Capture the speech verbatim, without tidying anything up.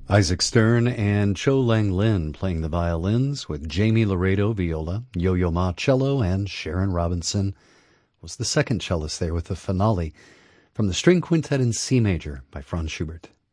Isaac Stern and Cho Lang Lin playing the violins, with Jamie Laredo viola, Yo-Yo Ma cello, and Sharon Robinson was the second cellist there with the finale from the String Quintet in C major by Franz Schubert.